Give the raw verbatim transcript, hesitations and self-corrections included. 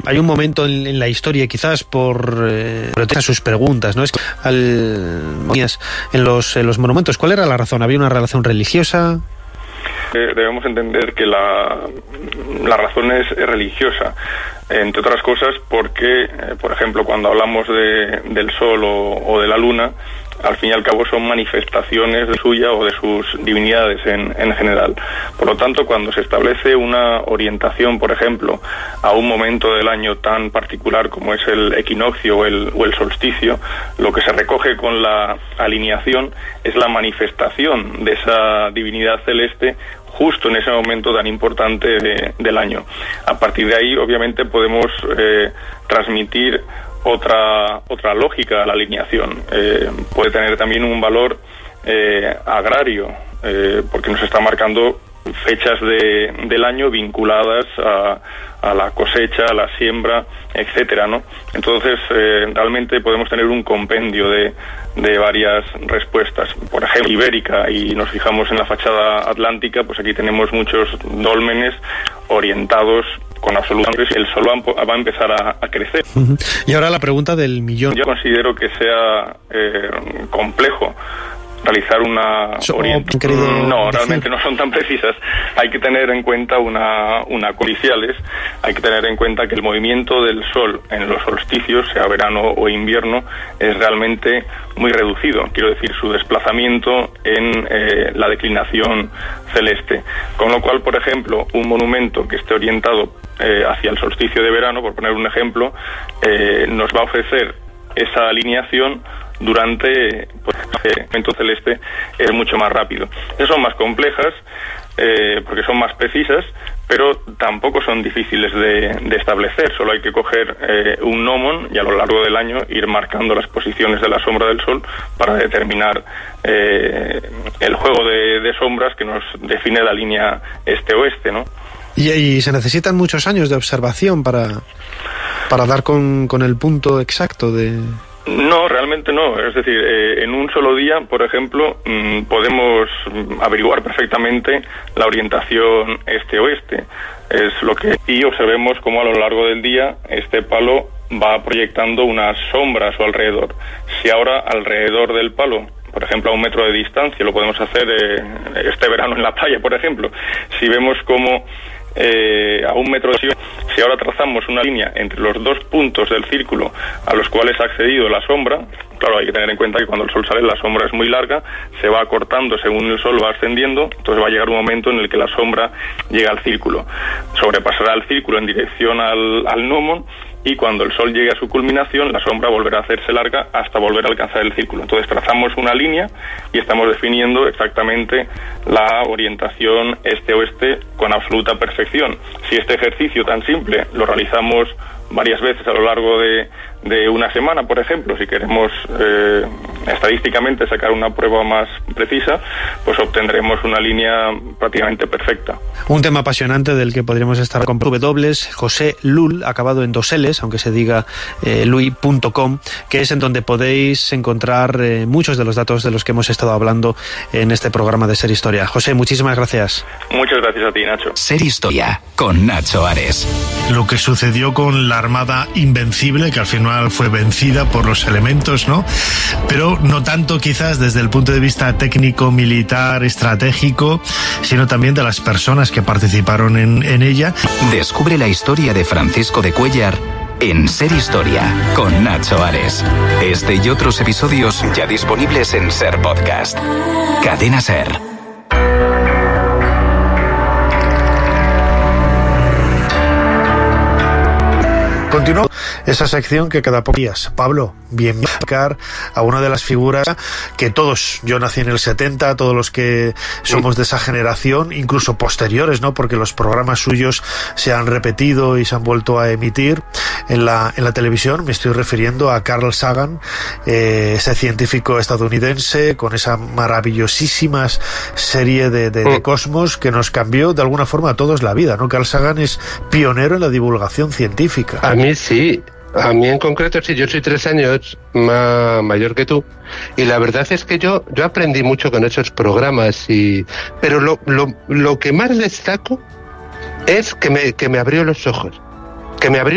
hay un momento en, en la historia, quizás por eh, a sus preguntas, ¿no? Es que al, en los en los monumentos, ¿cuál era la razón? ¿Había una relación religiosa? Debemos entender que la, la razón es religiosa, entre otras cosas porque, eh, por ejemplo, cuando hablamos de, del sol o, o de la luna, al fin y al cabo son manifestaciones de suya o de sus divinidades en, en general. Por lo tanto, cuando se establece una orientación, por ejemplo, a un momento del año tan particular como es el equinoccio o el, o el solsticio, lo que se recoge con la alineación es la manifestación de esa divinidad celeste justo en ese momento tan importante de, del año. A partir de ahí, obviamente, podemos eh, transmitir otra otra lógica a la alineación. Eh, puede tener también un valor eh, agrario, eh, porque nos está marcando fechas de, del año vinculadas a, a la cosecha, a la siembra, etcétera, ¿no? Entonces, eh, realmente podemos tener un compendio de, de varias respuestas. Por ejemplo, ibérica, y nos fijamos en la fachada atlántica, pues aquí tenemos muchos dólmenes orientados con absoluta, el sol va a empezar a, a crecer. Uh-huh. Y ahora la pregunta del millón. Yo considero que sea eh, complejo realizar una so, orientación. No, realmente no son tan precisas. Hay que tener en cuenta una, una codiciales, hay que tener en cuenta que el movimiento del sol en los solsticios, sea verano o invierno, es realmente muy reducido. Quiero decir, su desplazamiento en eh, la declinación celeste. Con lo cual, por ejemplo, un monumento que esté orientado eh, hacia el solsticio de verano, por poner un ejemplo, eh, nos va a ofrecer esa alineación durante pues, el momento celeste es mucho más rápido. Esas son más complejas eh, porque son más precisas, pero tampoco son difíciles de, de establecer. Solo hay que coger eh, un gnomon y a lo largo del año ir marcando las posiciones de la sombra del sol para determinar eh, el juego de, de sombras que nos define la línea este-oeste, ¿no? Y, y se necesitan muchos años de observación para, para dar con, con el punto exacto de... No, realmente no. Es decir, eh, en un solo día, por ejemplo, mmm, podemos averiguar perfectamente la orientación este-oeste. Es lo que... Y observemos cómo a lo largo del día este palo va proyectando unas sombras a su alrededor. Si ahora alrededor del palo, por ejemplo, a un metro de distancia, lo podemos hacer eh, este verano en la playa, por ejemplo, si vemos cómo Eh, a un metro de distancia, si ahora trazamos una línea entre los dos puntos del círculo a los cuales ha accedido la sombra, claro, hay que tener en cuenta que cuando el sol sale la sombra es muy larga, se va acortando según el sol va ascendiendo, entonces va a llegar un momento en el que la sombra llega al círculo, sobrepasará el círculo en dirección al, al gnomon, y cuando el sol llegue a su culminación, la sombra volverá a hacerse larga hasta volver a alcanzar el círculo. Entonces trazamos una línea y estamos definiendo exactamente la orientación este-oeste con absoluta perfección. Si este ejercicio tan simple lo realizamos varias veces a lo largo de, de una semana, por ejemplo, si queremos eh, estadísticamente sacar una prueba más precisa, pues obtendremos una línea prácticamente perfecta. Un tema apasionante del que podríamos estar con W, José Lul, acabado en dos L's, aunque se diga eh, lui punto com, que es en donde podéis encontrar eh, muchos de los datos de los que hemos estado hablando en este programa de Ser Historia. José, muchísimas gracias. Muchas gracias a ti, Nacho. Ser Historia, con Nacho Ares. Lo que sucedió con la Armada Invencible, que al final fue vencida por los elementos, ¿no? Pero no tanto quizás desde el punto de vista técnico, militar, estratégico, sino también de las personas que participaron en, en ella. Descubre la historia de Francisco de Cuéllar en Ser Historia, con Nacho Ares. Este y otros episodios ya disponibles en Ser Podcast. Cadena Ser. Continúo esa sección que cada pocos días, Pablo, bien a una de las figuras que todos, yo nací en el setenta, todos los que somos de esa generación, incluso posteriores, ¿no? Porque los programas suyos se han repetido y se han vuelto a emitir en la, en la televisión. Me estoy refiriendo a Carl Sagan, eh, ese científico estadounidense con esa maravillosísima serie de, de, de Cosmos que nos cambió de alguna forma a todos la vida, ¿no? Carl Sagan es pionero en la divulgación científica. A mí sí, a mí en concreto sí, yo soy tres años más mayor que tú y la verdad es que yo yo aprendí mucho con esos programas, y pero lo, lo, lo que más destaco es que me, que me abrió los ojos, que me abrió